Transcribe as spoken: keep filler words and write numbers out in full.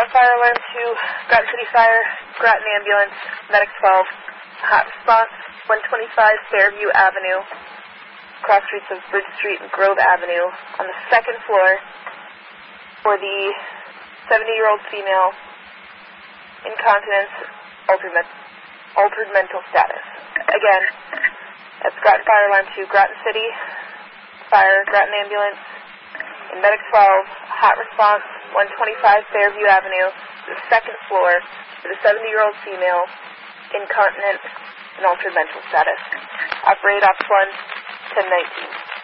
Fire Alarm two, Groton City Fire, Groton Ambulance, Medic twelve, hot response, one twenty-five Fairview Avenue, cross streets of Bridge Street and Grove Avenue, on the second floor, for the seventy-year-old female, incontinence, altered, me- altered mental status. Again, that's Groton Fire Alarm two, Groton City Fire, Groton Ambulance, and Medic twelve, hot response, one twenty-five Fairview Avenue, the second floor, for the seventy-year-old female, incontinent, and altered mental status. Operate Ops one, ten nineteen.